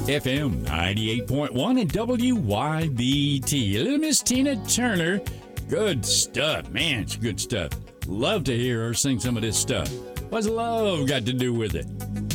FM 98.1 and WYBT. Little Miss Tina Turner. Good stuff. Man, it's good stuff. Love to hear her sing some of this stuff. What's love got to do with it?